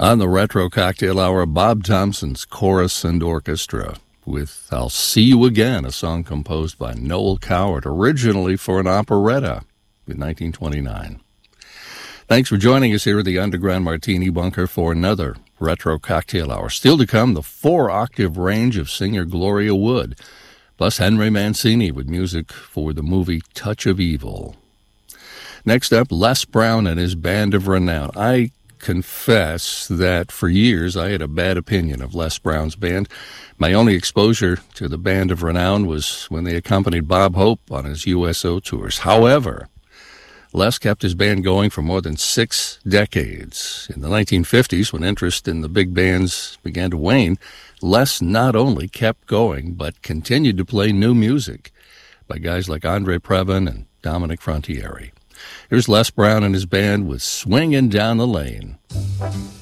On the Retro Cocktail Hour, Bob Thompson's Chorus and Orchestra with I'll See You Again, a song composed by Noel Coward, originally for an operetta in 1929. Thanks for joining us here at the Underground Martini Bunker for another Retro Cocktail Hour. Still to come, the 4-octave range of singer Gloria Wood, plus Henry Mancini with music for the movie Touch of Evil. Next up, Les Brown and his Band of Renown. I confess that for years I had a bad opinion of Les Brown's band. My only exposure to the Band of Renown was when they accompanied Bob Hope on his USO tours. However, Les kept his band going for more than 6 decades. In the 1950s, when interest in the big bands began to wane, Les not only kept going, but continued to play new music by guys like Andre Previn and Dominic Frontiere. Here's Les Brown and his band with Swingin' Down the Lane.